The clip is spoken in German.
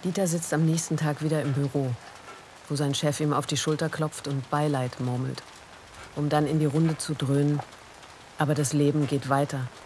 Dieter sitzt am nächsten Tag wieder im Büro, wo sein Chef ihm auf die Schulter klopft und Beileid murmelt, um dann in die Runde zu dröhnen: Aber das Leben geht weiter.